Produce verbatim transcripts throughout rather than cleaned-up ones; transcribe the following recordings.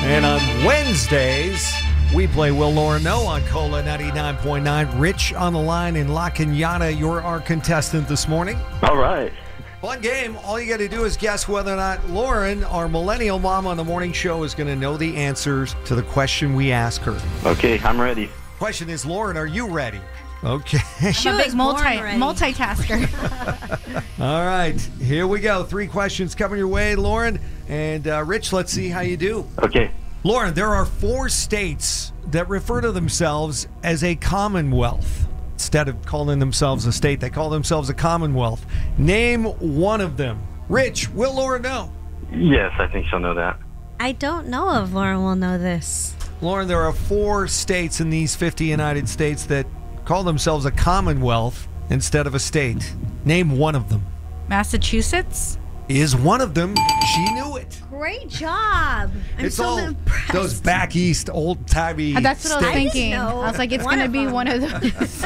And on Wednesdays, we play Will Laura Know on Cola ninety-nine point nine. Rich on the line in La Cañada. You're our contestant this morning. All right. Fun game. All you got to do is guess whether or not Lauren, our millennial mom on the morning show, is going to know the answers to the question we ask her. Okay, I'm ready. Question is, Lauren, are you ready? Okay. She I'm a big multi multitasker. All right, here we go. Three questions coming your way, Lauren. And uh, Rich, let's see how you do. Okay. Lauren, there are four states that refer to themselves as a commonwealth. Instead of calling themselves a state, they call themselves a commonwealth. Name one of them. Rich, will Lauren know? Yes, I think she'll know that. I don't know if Lauren will know this. Lauren, there are four states in these fifty United States that call themselves a commonwealth instead of a state. Name one of them. Massachusetts? Is one of them. She knew it. Great job. I'm it's so all impressed. Those back east, old-timey That's what states. I was thinking. I, I was like, it's going to be them. one of those.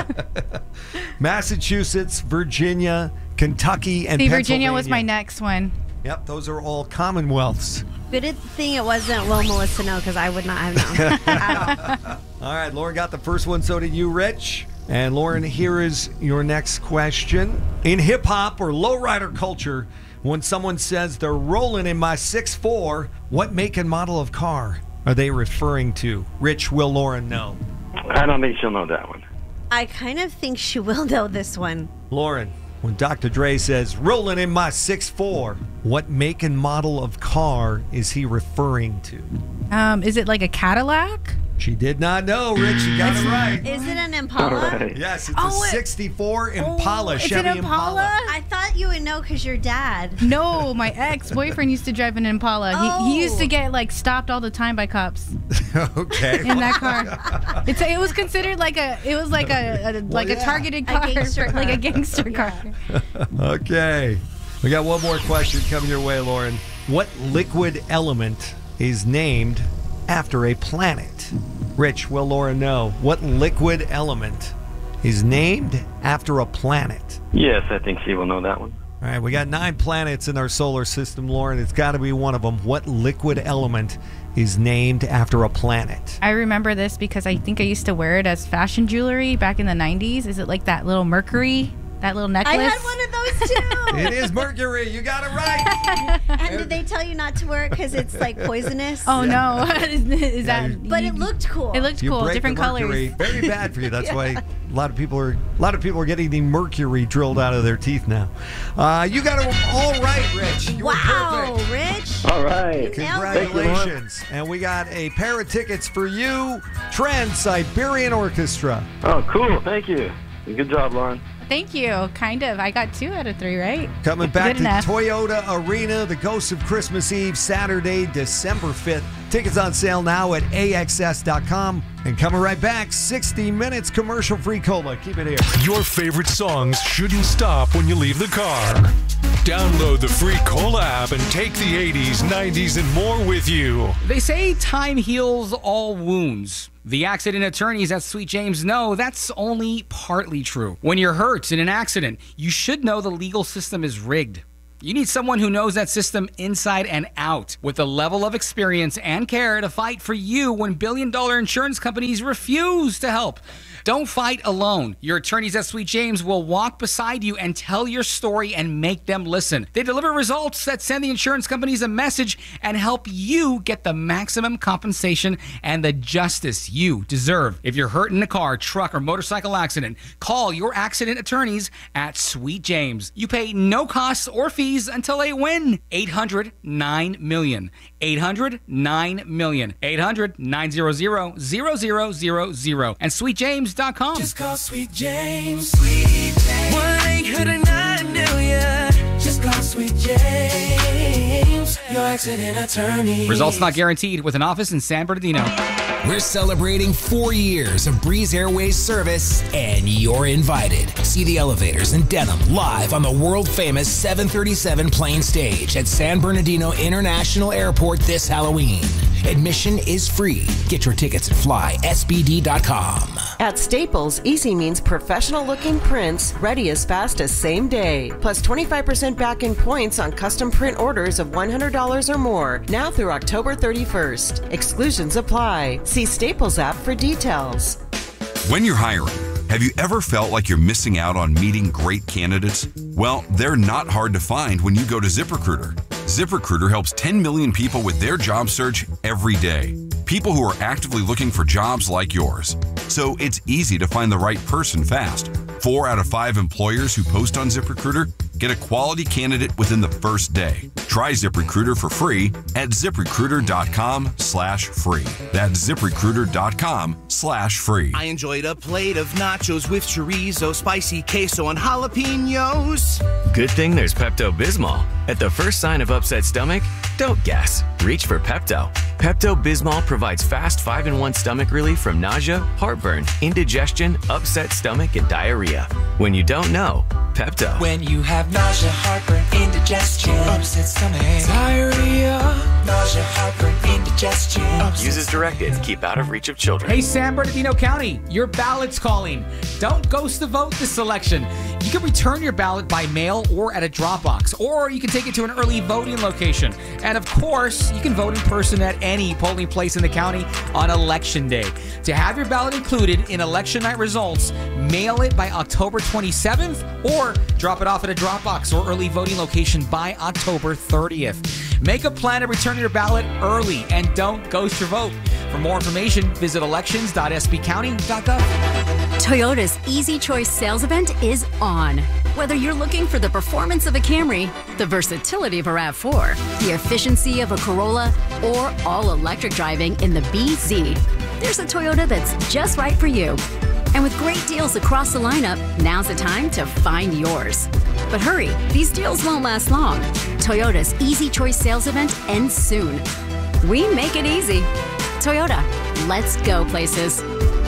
Massachusetts, Virginia, Kentucky, and See, Pennsylvania. Virginia was my next one. Yep, those are all commonwealths. Good thing it wasn't Will Melissa know, because I would not have known at all. All right, Lauren got the first one, so did you, Rich. And Lauren, here is your next question. In hip-hop or lowrider culture, when someone says they're rolling in my six four, what make and model of car are they referring to? Rich, will Lauren know? I don't think she'll know that one. I kind of think she will know this one. Lauren, when Doctor Dre says, rolling in my six four, what make and model of car is he referring to? Um, is it like a Cadillac? She did not know, Rich. You got it right. Is it an Impala? Right. Yes, it's Oh, a it- sixty-four Impala, it's Chevy an Impala? I thought you would know because you're dad. No, my ex-boyfriend used to drive an Impala. Oh. He, he used to get like stopped all the time by cops Okay. in that car. It's it was considered like a it was like a, a like yeah. a targeted A car, gangster like a car. gangster car. Okay. We got one more question coming your way, Lauren. What liquid element is named after a planet? Rich, will Lauren know? What liquid element is named after a planet? Yes, I think she will know that one. All right, we got nine planets in our solar system, Lauren. It's got to be one of them. What liquid element is named after a planet? I remember this because I think I used to wear it as fashion jewelry back in the nineties. Is it like that little Mercury? That little necklace? I had one of those too. It is Mercury. You got it right. And did they tell you not to wear it because it's like poisonous? Oh no! is, is Yeah, that? you- But it looked cool. It looked You cool. break Different the mercury. colors. Very bad for you. That's why a lot of people are a lot of people are getting the mercury drilled out of their teeth now. Uh, you got it all right, Rich. You were Wow, perfect. Rich. All right. Congratulations. And we got a pair of tickets for you, Trans-Siberian Orchestra. Oh, cool. Thank you. Good job, Lauren. Thank you. Kind of. I got two out of three, right? Coming back Good to enough. Toyota Arena, the Ghost of Christmas Eve, Saturday, December fifth. Tickets on sale now at A X S dot com. And coming right back, sixty minutes commercial-free cola. Keep it here. Your favorite songs shouldn't stop when you leave the car. Download the free Cola app and take the eighties, nineties, and more with you. They say time heals all wounds. The accident attorneys at Sweet James know that's only partly true. When you're hurt in an accident, you should know the legal system is rigged. You need someone who knows that system inside and out, with a level of experience and care to fight for you when billion-dollar insurance companies refuse to help. Don't fight alone. Your attorneys at Sweet James will walk beside you and tell your story and make them listen. They deliver results that send the insurance companies a message and help you get the maximum compensation and the justice you deserve. If you're hurt in a car, truck, or motorcycle accident, call your accident attorneys at Sweet James. You pay no costs or fees until they win. eight hundred nine million. eight hundred nine million. eight hundred nine hundred zero zero zero zero. And sweet james dot com. Just call Sweet James. Sweet James. one eight hundred nine million. Just call Sweet James. Your accident attorney. Results not guaranteed, with an office in San Bernardino. We're celebrating four years of Breeze Airways service, and you're invited. See the elevators in Denham live on the world-famous seven thirty-seven plane stage at San Bernardino International Airport this Halloween. Admission is free. Get your tickets at fly S B D dot com. At Staples, easy means professional-looking prints ready as fast as same day. Plus twenty-five percent back in points on custom print orders of one hundred dollars or more. Now through October thirty-first. Exclusions apply. See Staples app for details. When you're hiring, have you ever felt like you're missing out on meeting great candidates? Well, they're not hard to find when you go to ZipRecruiter. ZipRecruiter helps ten million people with their job search every day. People who are actively looking for jobs like yours. So it's easy to find the right person fast. Four out of five employers who post on ZipRecruiter get a quality candidate within the first day. Try ZipRecruiter for free at ZipRecruiter.com slash free. That's ZipRecruiter.com slash free. I enjoyed a plate of nachos with chorizo, spicy queso, and jalapenos. Good thing there's Pepto-Bismol. At the first sign of upset stomach, don't guess. Reach for Pepto. Pepto-Bismol provides fast five in one stomach relief from nausea, heartburn, indigestion, upset stomach, and diarrhea. When you don't know, Pepto. When you have nausea, heartburn, indigestion, upset stomach, diarrhea, nausea, heartburn, indigestion. Use as directed. Keep out of reach of children. Hey, San Bernardino County, your ballot's calling. Don't ghost the vote this election. You can return your ballot by mail or at a drop box, or you can take it to an early voting location. And of course, you can vote in person at any polling place in the county on election day. To have your ballot included in election night results, mail it by October twenty-seventh or drop it off at a drop box or early voting location by October thirtieth. Make a plan to return your ballot early and don't ghost your vote. For more information, visit elections dot s b county dot gov. Toyota's Easy Choice sales event is on. Whether you're looking for the performance of a Camry, the versatility of a RAV four, the efficiency of a Corolla, or all-electric driving in the B Z, there's a Toyota that's just right for you. And with great deals across the lineup, now's the time to find yours. But hurry, these deals won't last long. Toyota's Easy Choice sales event ends soon. We make it easy. Toyota, let's go places.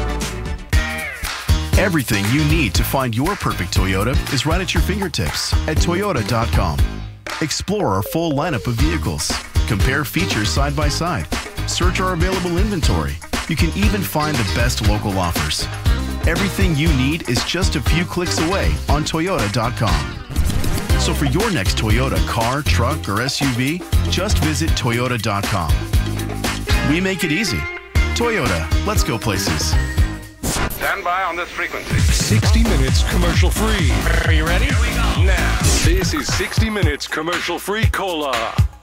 Everything you need to find your perfect Toyota is right at your fingertips at Toyota dot com. Explore our full lineup of vehicles. Compare features side by side. Search our available inventory. You can even find the best local offers. Everything you need is just a few clicks away on Toyota dot com. So for your next Toyota car, truck, or S U V, just visit Toyota dot com. We make it easy. Toyota, let's go places. Stand by on this frequency. sixty minutes commercial free. Are you ready? Here we go. Now, this is sixty minutes commercial free cola.